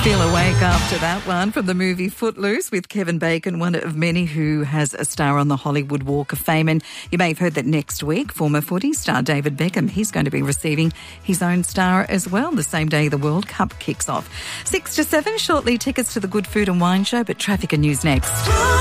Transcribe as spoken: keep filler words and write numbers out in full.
Feel awake after that one from the movie Footloose with Kevin Bacon, one of many who has a star on the Hollywood Walk of Fame. And you may have heard that next week, former footy star David Beckham, he's going to be receiving his own star as well, the same day the World Cup kicks off. Six to seven, shortly tickets to the Good Food and Wine Show, but traffic and news next.